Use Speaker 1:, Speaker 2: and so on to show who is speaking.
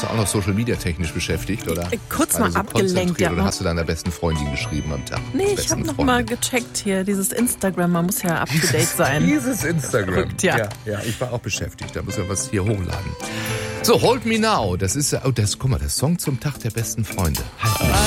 Speaker 1: Warst du auch noch Social Media technisch beschäftigt, oder?
Speaker 2: Kurz mal
Speaker 1: so
Speaker 2: abgelenkt, ja.
Speaker 1: Oder hast du deiner besten Freundin geschrieben am Tag?
Speaker 2: Nee, ich habe noch mal gecheckt hier, dieses Instagram, man muss ja up to date sein.
Speaker 1: Dieses Instagram.
Speaker 2: Verrückt, ja.
Speaker 1: Ja, ich war auch beschäftigt, da muss ja was hier hochladen. So, Hold Me Now, das ist, guck mal, der Song zum Tag der besten Freunde. Halt mich.